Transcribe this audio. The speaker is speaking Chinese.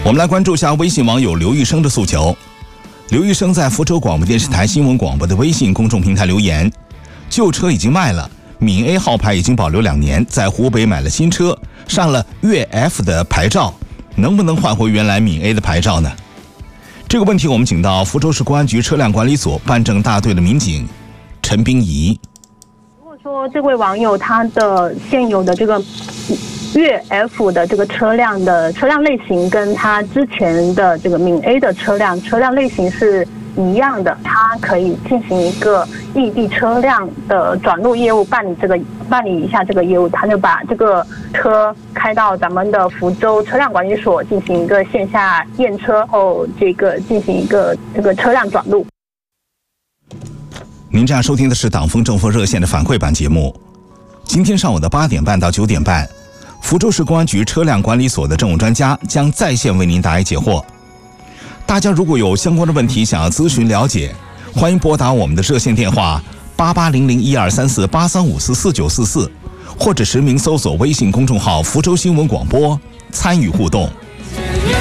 我们来关注一下微信网友刘玉生的诉求。刘玉生在福州广播电视台新闻广播的微信公众平台留言：旧车已经卖了，闽 A 号牌已经保留2年，在湖北买了新车，上了粤 F 的牌照，能不能换回原来闽 A 的牌照呢？这个问题我们请到福州市公安局车辆管理所办证大队的民警陈冰怡。 如果说这位网友他的现有的这个粤 F 的这个车辆类型跟他之前的这个闽 A 的车辆类型是一样的，他可以进行一个异地车辆的转入业务，办理一下这个业务，他就把这个车开到咱们的福州车辆管理所进行一个线下验车后，进行一个这个车辆转入。 您正在收听的是党风政风热线的反馈版节目。今天上午的8点半到9点半，福州市公安局车辆管理所的政务专家将在线为您答疑解惑。大家如果有相关的问题想要咨询了解，欢迎拨打我们的热线电话8800123483544944，或者实名搜索微信公众号福州新闻广播参与互动。